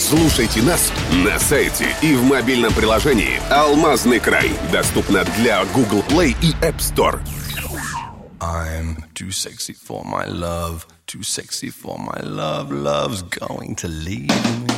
Слушайте нас на сайте и в мобильном приложении «Алмазный край». Доступно для Google Play и App Store. I'm too sexy for my love, too sexy for my love. Love's going to leave me.